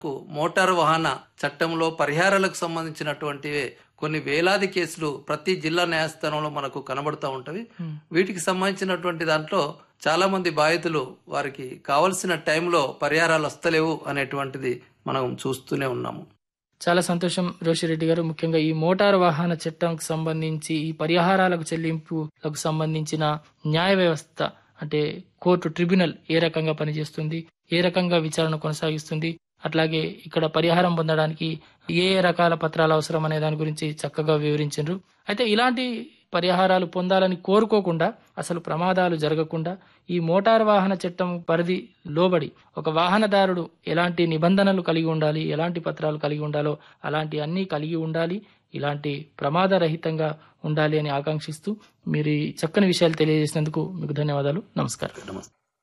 Motor వాహన చట్టంలో పరిహారాలకు సంబంధించినటువంటి కొన్ని వేలాది కేసులు ప్రతి జిల్లా న్యాయస్థానంలో మనకు కనబడుతూ ఉంటవి. వీటికి సంబంధించినటువంటి దాంట్లో చాలా మంది బాధితులు వారికి కావలసిన టైంలో పరిహారాలు వస్తలేవు అనేటువంటిది మనం చూస్తూనే ఉన్నాము. చాలా సంతోషం రోషిరెడ్డి గారు. ముఖ్యంగా ఈ మోటారు వాహన చట్టంకు సంబంధించి ఈ పరిహారాలకు చెల్లింపులకు సంబంధించిన న్యాయ వ్యవస్థ అంటే కోర్టు ట్రిబ్యునల్ ఏ రకంగా పనిచేస్తుంది, ఏ రకంగా విచారణ కొనసాగిస్తుంది, అట్లాగే ఇక్కడ పరిహారం పొందడానికి ఏ రకాల పత్రాలు అవసరం అనే దాని గురించి చక్కగా వివరించారు. అయితే ఇలాంటి పరిహారాలు పొందాలని కోరుకోకుండా, అసలు ప్రమాదాలు జరగకుండా ఈ మోటారు వాహన చట్టం పరిధి లోబడి ఒక వాహనదారుడు ఎలాంటి నిబంధనలు కలిగి ఉండాలి, ఎలాంటి పత్రాలు కలిగి ఉండాలో అలాంటి అన్నీ కలిగి ఉండాలి, ఇలాంటి ప్రమాదరహితంగా ఉండాలి అని ఆకాంక్షిస్తూ మీరు ఈ చక్కని విషయాలు తెలియజేసినందుకు మీకు ధన్యవాదాలు. నమస్కారం.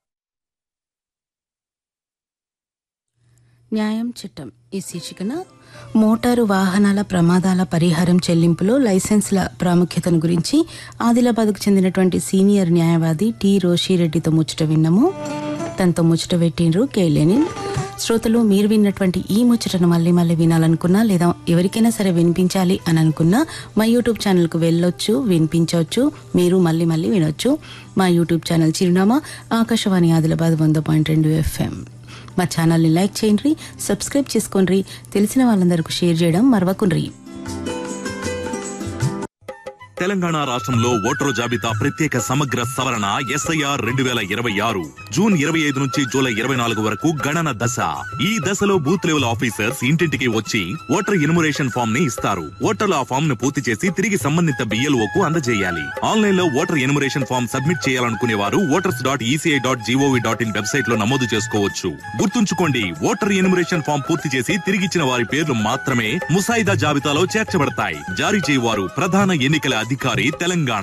న్యాయం చట్టం ఈ శీర్షికన మోటారు వాహనాల ప్రమాదాల పరిహారం చెల్లింపులో లైసెన్స్ల ప్రాముఖ్యతను గురించి ఆదిలాబాద్కు చెందినటువంటి సీనియర్ న్యాయవాది టి రోషిరెడ్డితో ముచ్చట విన్నాము. తనతో ముచ్చట పెట్టిండ్రు కే లెనిన్. శ్రోతలు మీరు విన్నటువంటి ఈ ముచ్చటను మళ్ళీ మళ్ళీ వినాలనుకున్నా లేదా ఎవరికైనా సరే వినిపించాలి అని అనుకున్నా మా యూట్యూబ్ ఛానల్కు వెళ్ళొచ్చు, వినిపించవచ్చు, మీరు మళ్ళీ మళ్ళీ వినొచ్చు. మా యూట్యూబ్ ఛానల్ చిరునామా ఆకాశవాణి ఆదిలాబాద్ 100.2 FM. మా ఛానల్ని లైక్ చేయండి, సబ్స్క్రైబ్ చేసుకోండి, తెలిసిన వాళ్ళందరికీ షేర్ చేయడం మరవకుండ్రి. తెలంగాణ రాష్ట్రంలో ఓటరు జాబితా ప్రత్యేక సమగ్ర సవరణ SIR 2026 జూన్ 25 నుంచి జూలై 24 వరకు గణన దశ. ఈ దశలో బూత్ లెవెల్ ఆఫీసర్స్ ఇంటింటికి వచ్చి ఓటర్ ఎన్యుమరేషన్ ఫామ్ ని ఇస్తారు. ఓటర్లు ఆ ఫామ్ ను పూర్తి చేసి తిరిగి సంబంధిత BLOకు అందజేయాలి. ఆన్లైన్ లో ఓటర్ ఎన్యుమరేషన్ ఫామ్ సబ్మిట్ చేయాలనుకునే వారు voters.eci.gov.in వెబ్సైట్ లో నమోదు చేసుకోవచ్చు. గుర్తుంచుకోండి, ఓటర్ ఎన్యుమరేషన్ ఫామ్ పూర్తి చేసి తిరిగిచ్చిన వారి పేర్లు మాత్రమే ముసాయిదా జాబితాలో చేర్చబడతాయి. జారీ చేయవారు ప్రధాన ఎన్నికల అధికారి తెలంగాణ.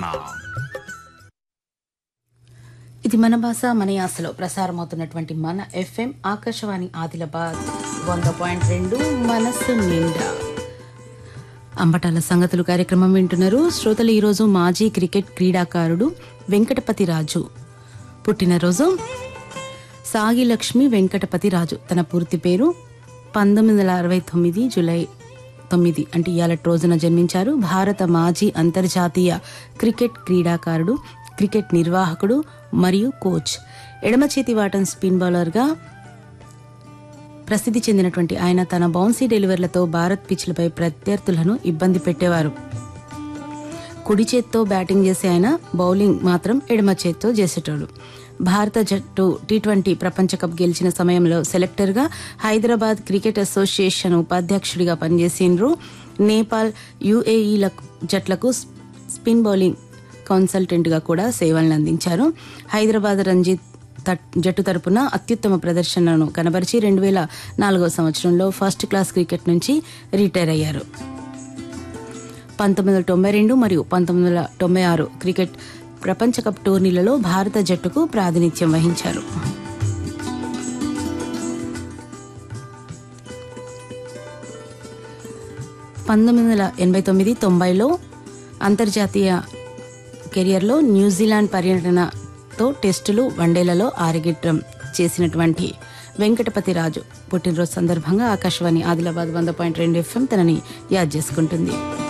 ఇది మన భాష మన యాసలో ప్రసారమవుతున్నటువంటి మన FM ఆకాశవాణి ఆదిలాబాద్ 100.2 మనస్సు నిండా. అంబటాల సంగతులు కార్యక్రమం వింటున్నారు శ్రోతలు. ఈరోజు మాజీ క్రికెట్ క్రీడాకారుడు వెంకటపతి రాజు పుట్టినరోజు. సాగిలక్ష్మి వెంకటపతి రాజు. తన పూర్తి పేరు 1969 జూలై 9 అంటే ఇయాలటి రోజున జన్మించారు. భారత మాజీ అంతర్జాతీయ క్రికెట్ క్రీడాకారుడు, క్రికెట్ నిర్వాహకుడు మరియు కోచ్. ఎడమ చేతి వాటం స్పిన్ బౌలర్గా ప్రసిద్ధి చెందినటువంటి ఆయన తన బౌన్సీ డెలివర్లతో భారత్ పిచ్లపై ప్రత్యర్థులను ఇబ్బంది పెట్టేవారు. కుడి చేత్తో బ్యాటింగ్ చేసే ఆయన బౌలింగ్ మాత్రం ఎడమ చేత్తో చేసేటోడు. భారత జట్టు T20 ప్రపంచ కప్ గెలిచిన సమయంలో సెలెక్టర్గా, హైదరాబాద్ క్రికెట్ అసోసియేషన్ ఉపాధ్యక్షుడిగా పనిచేసిండ్రు. నేపాల్, UAE జట్లకు స్పిన్ బౌలింగ్ కన్సల్టెంట్గా కూడా సేవలను అందించారు. హైదరాబాద్ రంజీ జట్టు తరపున అత్యుత్తమ ప్రదర్శనను కనబరిచి 2004 సంవత్సరంలో ఫస్ట్ క్లాస్ క్రికెట్ నుంచి రిటైర్ అయ్యారు. 1992 మరియు 1996 క్రికెట్ ప్రపంచ కప్ టోర్నీలలో భారత జట్టుకు ప్రాతినిధ్యం వహించారు. (1989-90లో అంతర్జాతీయ కెరియర్లో న్యూజిలాండ్ పర్యటనతో టెస్టులు, వన్డేలలో ఆరగిట్టం చేసినటువంటి వెంకటపతి రాజు పుట్టినరోజు సందర్భంగా ఆకాశవాణి ఆదిలాబాద్ 100.2 FM తనని యాద్ చేసుకుంటుంది.